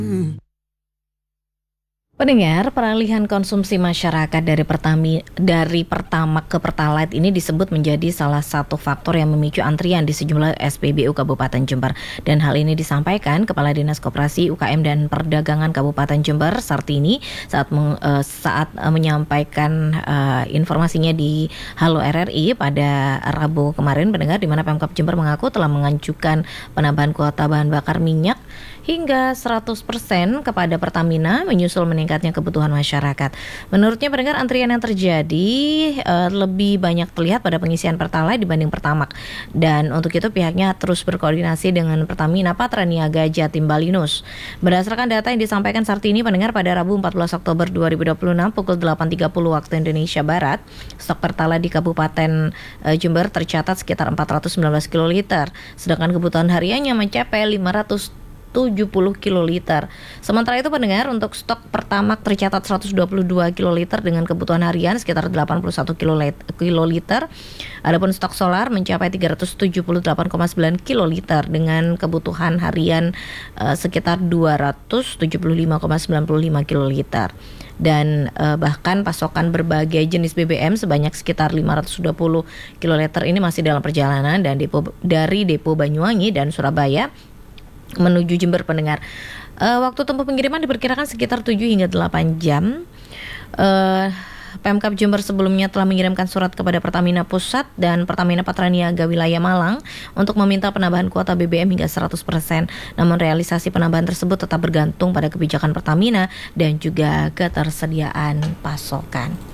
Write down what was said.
Pendengar, peralihan konsumsi masyarakat dari Pertamax ke Pertalite ini disebut menjadi salah satu faktor yang memicu antrian di sejumlah SPBU Kabupaten Jember. Dan hal ini disampaikan Kepala Dinas Koperasi UKM dan Perdagangan Kabupaten Jember, Sartini, saat menyampaikan informasinya di Halo RRI pada Rabu kemarin, pendengar, di mana Pemkab Jember mengaku telah mengajukan penambahan kuota bahan bakar minyak hingga 100% kepada Pertamina menyusul meningkatnya kebutuhan masyarakat. Menurutnya, pendengar, antrian yang terjadi lebih banyak terlihat pada pengisian Pertalite dibanding Pertamax. Dan untuk itu pihaknya terus berkoordinasi dengan Pertamina Patraniaga Jatim Balinus. Berdasarkan data yang disampaikan Sartini, pendengar, pada Rabu 14 Oktober 2026 pukul 8.30 waktu Indonesia Barat, stok Pertalite di Kabupaten Jember tercatat sekitar 419 kiloliter, sedangkan kebutuhan hariannya mencapai 570 kiloliter. Sementara itu, pendengar, untuk stok Pertamax tercatat 122 kiloliter dengan kebutuhan harian sekitar 81 kiloliter. Adapun stok solar mencapai 378,9 kiloliter dengan kebutuhan harian sekitar 275,95 kiloliter. Dan bahkan pasokan berbagai jenis BBM sebanyak sekitar 520 kiloliter ini masih dalam perjalanan dan dari depo Banyuwangi dan Surabaya menuju Jember, pendengar. Waktu tempuh pengiriman diperkirakan sekitar 7 hingga 8 jam. Pemkab Jember sebelumnya telah mengirimkan surat kepada Pertamina Pusat dan Pertamina Patraniaga Wilayah Malang untuk meminta penambahan kuota BBM hingga 100%. Namun realisasi penambahan tersebut tetap bergantung pada kebijakan Pertamina dan juga ketersediaan pasokan.